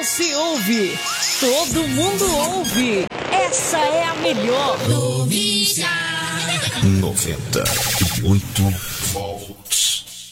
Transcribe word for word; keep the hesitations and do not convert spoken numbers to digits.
Você ouve, todo mundo ouve. Essa é a melhor. noventa e oito volts.